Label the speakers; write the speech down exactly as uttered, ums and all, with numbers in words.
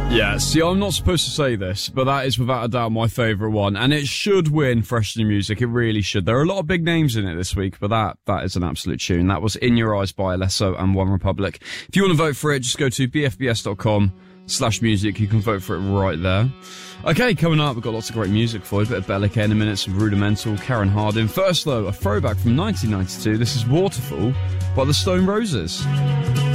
Speaker 1: Yeah, see, I'm not supposed to say this, but that is without a doubt my favourite one, and it should win Fresh New Music. It really should. There are a lot of big names in it this week, but that that is an absolute tune. That was In Your Eyes by Alesso and One Republic. If you want to vote for it, just go to b f b s dot com slash music. You can vote for it right there. Okay, coming up, we've got lots of great music for you. A bit of Bellic in a minute, some Rudimental, Karen Harding. First, though, a throwback from nineteen ninety-two. This is Waterfall by the Stone Roses.